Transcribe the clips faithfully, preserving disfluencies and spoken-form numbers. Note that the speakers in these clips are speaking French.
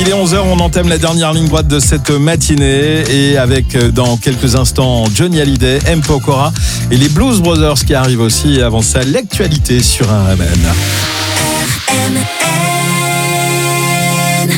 Il est onze heures, on entame la dernière ligne droite de cette matinée et avec dans quelques instants Johnny Hallyday, M. Pokora et les Blues Brothers qui arrivent aussi. Et avant ça, l'actualité sur R M N. R M N.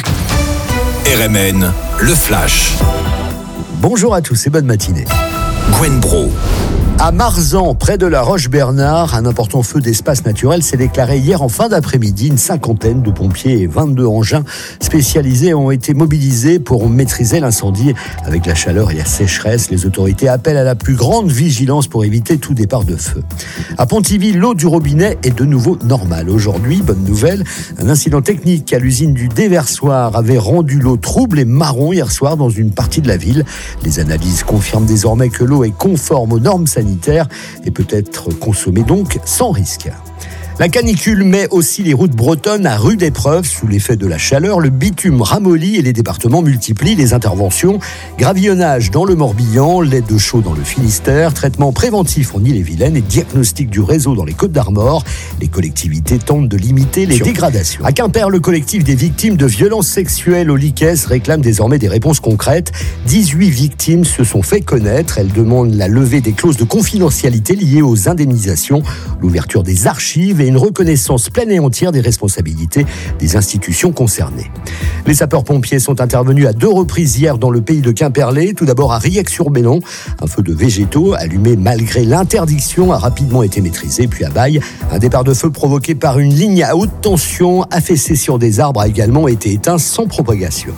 R M N, le Flash. Bonjour à tous et bonne matinée. Gwen Bro. À Marzan, près de la Roche-Bernard, un important feu d'espace naturel s'est déclaré hier en fin d'après-midi. Une cinquantaine de pompiers et vingt-deux engins spécialisés ont été mobilisés pour maîtriser l'incendie. Avec la chaleur et la sécheresse, les autorités appellent à la plus grande vigilance pour éviter tout départ de feu. À Pontivy, l'eau du robinet est de nouveau normale. Aujourd'hui, bonne nouvelle, un incident technique à l'usine du déversoir avait rendu l'eau trouble et marron hier soir dans une partie de la ville. Les analyses confirment désormais que l'eau est conforme aux normes sanitaires et peut être consommée donc sans risque. La canicule met aussi les routes bretonnes à rude épreuve. Sous l'effet de la chaleur, le bitume ramollit et les départements multiplient les interventions. Gravillonnage dans le Morbihan, lait de chaux dans le Finistère, traitement préventif en Ille-et-Vilaine et diagnostic du réseau dans les Côtes-d'Armor. Les collectivités tentent de limiter les dégradations. À Quimper, le collectif des victimes de violences sexuelles au Liquès réclame désormais des réponses concrètes. dix-huit victimes se sont fait connaître. Elles demandent la levée des clauses de confidentialité liées aux indemnisations, l'ouverture des archives et une reconnaissance pleine et entière des responsabilités des institutions concernées. Les sapeurs-pompiers sont intervenus à deux reprises hier dans le pays de Quimperlé. Tout d'abord à Riec-sur-Bellon. Un feu de végétaux allumé malgré l'interdiction a rapidement été maîtrisé. Puis à Baille, un départ de feu provoqué par une ligne à haute tension affaissée sur des arbres a également été éteint sans propagation.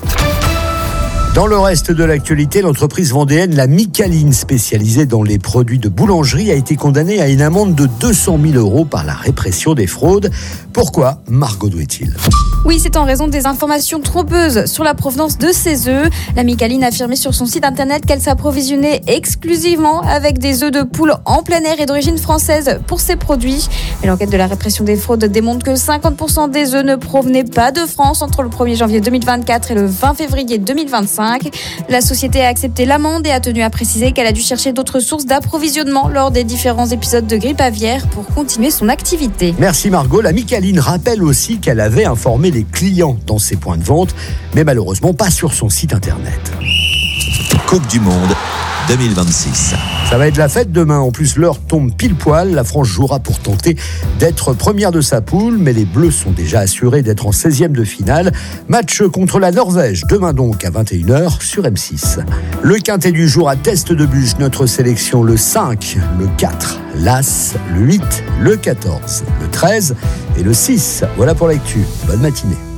Dans le reste de l'actualité, l'entreprise vendéenne La Micaline, spécialisée dans les produits de boulangerie, a été condamnée à une amende de deux cent mille euros par la répression des fraudes. Pourquoi ? Margot Douet-il. Oui, c'est en raison des informations trompeuses sur la provenance de ces œufs. La Micaline a affirmé sur son site internet qu'elle s'approvisionnait exclusivement avec des œufs de poule en plein air et d'origine française pour ses produits. Mais l'enquête de la répression des fraudes démontre que cinquante pour cent des œufs ne provenaient pas de France entre le premier janvier deux mille vingt-quatre et le vingt février deux mille vingt-cinq. La société a accepté l'amende et a tenu à préciser qu'elle a dû chercher d'autres sources d'approvisionnement lors des différents épisodes de grippe aviaire pour continuer son activité. Merci Margot. La Micaline rappelle aussi qu'elle avait informé les clients dans ses points de vente, mais malheureusement pas sur son site internet. Coupe du Monde deux mille vingt-six. Ça va être la fête demain. En plus, l'heure tombe pile poil. La France jouera pour tenter d'être première de sa poule, mais les Bleus sont déjà assurés d'être en seizième de finale. Match contre la Norvège, demain donc à vingt et une heures sur M six. Le quintet du jour à Teste de Bûche, notre sélection le cinq, le quatre, l'As, le huit, le quatorze, le treize et le six. Voilà pour l'actu. Bonne matinée.